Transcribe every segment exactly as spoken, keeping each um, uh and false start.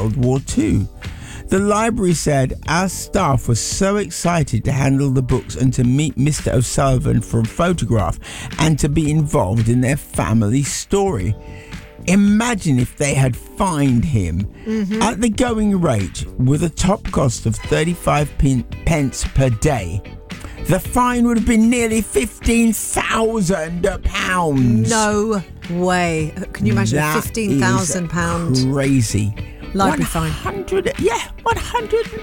World War Two. The library said, our staff was so excited to handle the books and to meet Mister O'Sullivan for a photograph and to be involved in their family story. Imagine if they had fined him mm-hmm. at the going rate with a top cost of thirty-five pence per day. The fine would have been nearly fifteen thousand pounds. No way. Can you imagine that fifteen thousand pounds? Crazy. Library fine. one hundred, yeah, one hundred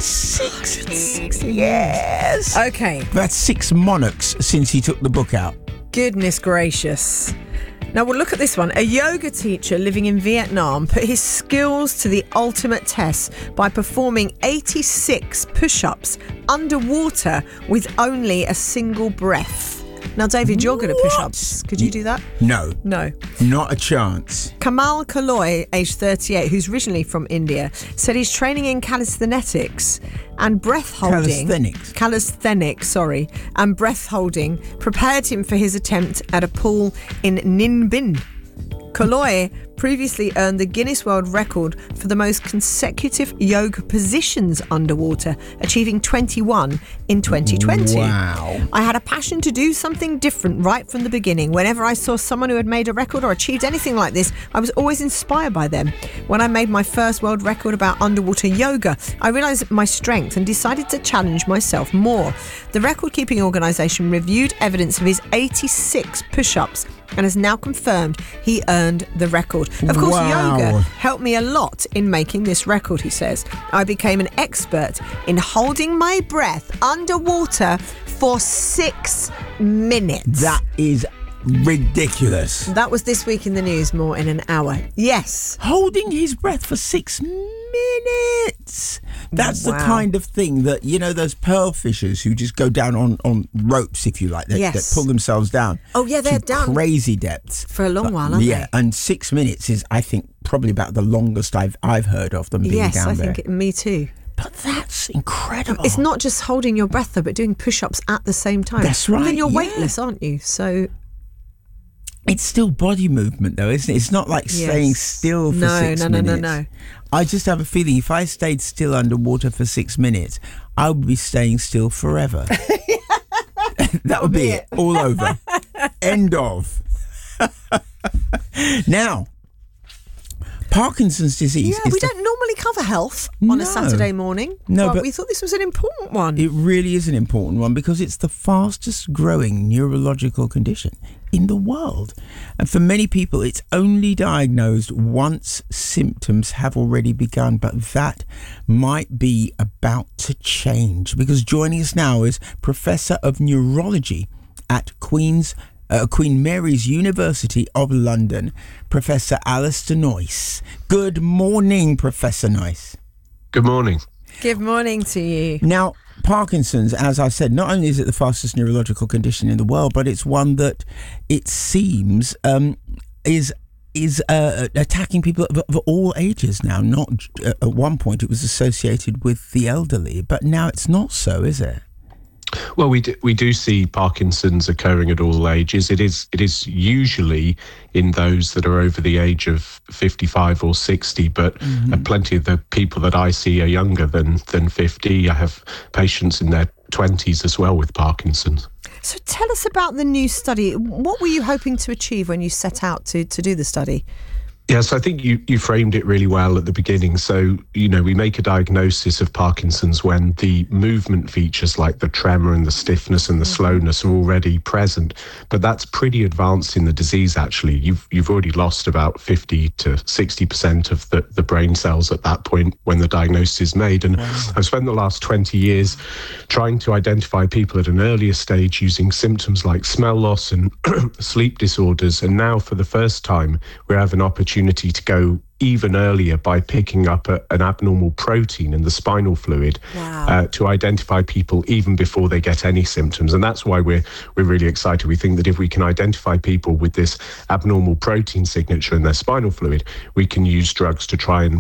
sixty. Yes. Okay. That's six monarchs since he took the book out. Goodness gracious. Now we'll look at this one. A yoga teacher living in Vietnam put his skills to the ultimate test by performing eighty-six push-ups underwater with only a single breath. Now, David, you're good at push-ups. Could you do that? No. No. Not a chance. Kamal Kaloy, aged thirty-eight, who's originally from India, said he's training in calisthenics and breath holding. Calisthenics. Calisthenics, sorry. And breath holding prepared him for his attempt at a pool in Ninh Bình. Kaloy previously earned the Guinness World Record for the most consecutive yoga positions underwater, achieving twenty-one in twenty twenty. Wow. I had a passion to do something different right from the beginning. Whenever I saw someone who had made a record or achieved anything like this, I was always inspired by them. When I made my first world record about underwater yoga, I realised my strength and decided to challenge myself more. The record-keeping organisation reviewed evidence of his eighty-six push-ups and has now confirmed he earned the record. Of course, wow. yoga helped me a lot in making this record, he says. I became an expert in holding my breath underwater for six minutes. That is ridiculous. That was This Week in the News, more in an hour. Yes. Holding his breath for six minutes. That's wow. the kind of thing that, you know, those pearl fishers who just go down on, on ropes, if you like, that, yes. that pull themselves down. Oh, yeah, they're to down. Crazy depths. For a long but, while, aren't yeah, they? and six minutes is, I think, probably about the longest I've I've heard of them being yes, down I there. think it, me too. But that's incredible. It's not just holding your breath, though, but doing push-ups at the same time. That's right, And then you're yeah. weightless, aren't you? So... It's still body movement, though, isn't it? It's not like yes. staying still for no, six no, no, minutes. No, no, no, I just have a feeling if I stayed still underwater for six minutes, I would be staying still forever. That would be it. All over. End of. Now, Parkinson's disease. Yeah, is we the don't normally cover health on No. a Saturday morning. No, but, but we thought this was an important one. It really is an important one because it's the fastest growing neurological condition in the world. And for many people, it's only diagnosed once symptoms have already begun. But that might be about to change, because joining us now is Professor of Neurology at Queen's Uh, Queen Mary's University of London, Professor Alistair Noyce. Good morning, Professor Noyce. Good morning. Good morning to you. Now, Parkinson's, as I said, not only is it the fastest neurological condition in the world, but it's one that it seems um, is is uh, attacking people of, of all ages now. Not uh, at one point it was associated with the elderly, but now it's not so, is it? Well, we do, we do see Parkinson's occurring at all ages. It is it is usually in those that are over the age of fifty-five or sixty, but mm-hmm. uh, plenty of the people that I see are younger than, than fifty. I have patients in their twenties as well with Parkinson's. So tell us about the new study. What were you hoping to achieve when you set out to, to do the study? Yes, I think you, you framed it really well at the beginning. So, you know, we make a diagnosis of Parkinson's when the movement features like the tremor and the stiffness and the slowness are already present. But that's pretty advanced in the disease, actually. You've you've already lost about fifty to sixty percent of the, the brain cells at that point when the diagnosis is made. And wow. I've spent the last twenty years trying to identify people at an earlier stage using symptoms like smell loss and sleep disorders. And now, for the first time, we have an opportunity to go even earlier by picking up a, an abnormal protein in the spinal fluid wow. uh, to identify people even before they get any symptoms. And that's why we're we're really excited. We think that if we can identify people with this abnormal protein signature in their spinal fluid, we can use drugs to try and